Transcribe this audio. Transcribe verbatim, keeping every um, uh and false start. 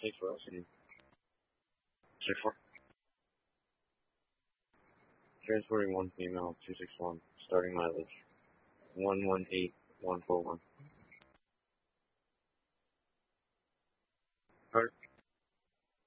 Thanks for listening. Six four. Transporting one female two six one. Starting mileage one one eight one four one. Alright.